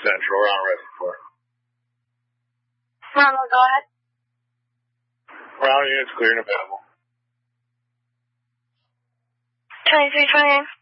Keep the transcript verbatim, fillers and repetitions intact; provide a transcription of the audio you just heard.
Central. We're on Reservoir. Ronald, go ahead. Ground unit's clear and available. twenty-three twenty-nine.